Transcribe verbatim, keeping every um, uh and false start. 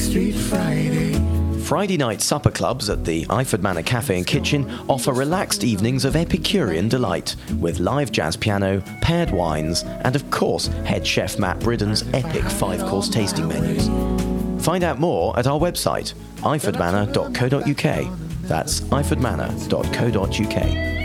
Street Friday. Friday night supper clubs at the Iford Manor Cafe and Kitchen offer relaxed evenings of Epicurean delight, with live jazz piano, paired wines, and of course, head chef Matt Bridden's epic five-course tasting menus. Find out more at our website, iford manor dot co dot uk. That's iford manor dot co dot uk.